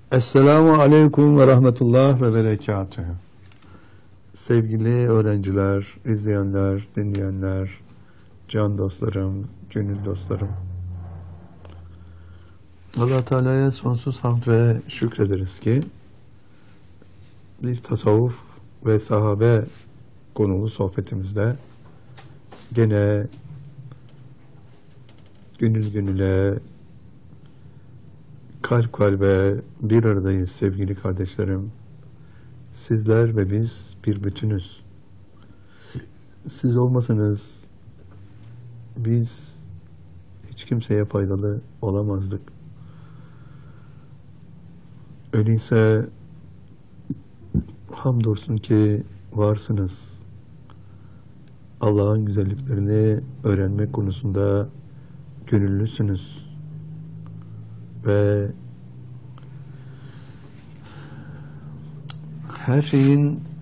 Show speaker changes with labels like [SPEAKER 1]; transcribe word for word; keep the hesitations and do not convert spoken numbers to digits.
[SPEAKER 1] Esselamu Aleyküm ve Rahmetullah ve Berekatühü. Sevgili öğrenciler, izleyenler, dinleyenler, can dostlarım, gönül dostlarım. Allah Teala'ya sonsuz hamd ve şükrederiz ki bir tasavvuf ve sahabe konulu sohbetimizde gene gönül gönüle, kalp kalbe bir aradayız sevgili kardeşlerim. Sizler ve biz bir bütünüz. Siz olmasanız biz hiç kimseye faydalı olamazdık. Öyleyse hamdolsun ki varsınız. Allah'ın güzelliklerini öğrenmek konusunda gönüllüsünüz. Ve her şeyin